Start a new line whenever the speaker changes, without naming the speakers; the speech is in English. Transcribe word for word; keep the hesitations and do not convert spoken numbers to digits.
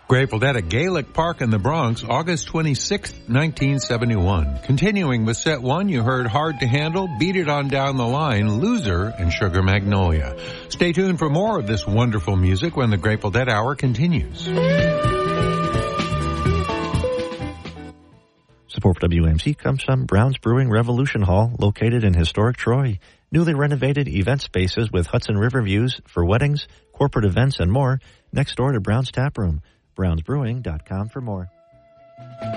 Grateful Dead at Gaelic Park in the Bronx, August twenty-sixth, nineteen seventy-one. Continuing with set one, you heard Hard to Handle, Beat It On Down the Line, Loser, and Sugar Magnolia. Stay tuned for more of this wonderful music when the Grateful Dead Hour continues.
Support for W A M C comes from Brown's Brewing Revolution Hall, located in historic Troy. Newly renovated event spaces with Hudson River views for weddings, corporate events, and more, next door to Brown's Tap Room. browns brewing dot com for more.